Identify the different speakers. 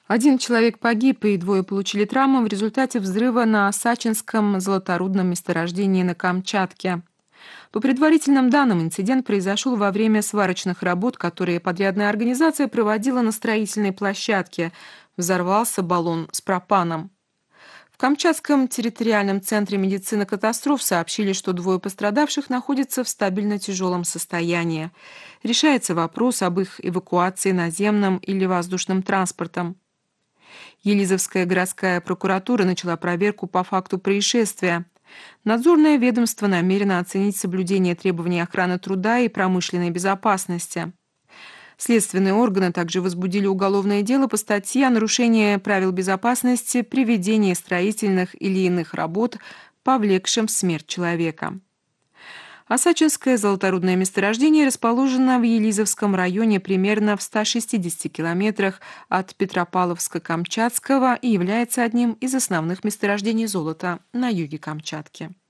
Speaker 1: Один человек погиб и двое получили травмы в результате взрыва на Сачинском золоторудном месторождении на Камчатке. По предварительным данным, инцидент произошел во время сварочных работ, которые подрядная организация проводила на строительной площадке. Взорвался баллон с пропаном. В Камчатском территориальном центре медицины катастроф сообщили, что двое пострадавших находятся в стабильно тяжелом состоянии. Решается вопрос об их эвакуации наземным или воздушным транспортом. Елизовская городская прокуратура начала проверку по факту происшествия. Надзорное ведомство намерено оценить соблюдение требований охраны труда и промышленной безопасности. Следственные органы также возбудили уголовное дело по статье о нарушении правил безопасности при ведении строительных или иных работ, повлекшим смерть человека. Осачинское золоторудное месторождение расположено в Елизовском районе примерно в 160 километрах от Петропавловска-Камчатского и является одним из основных месторождений золота на юге Камчатки.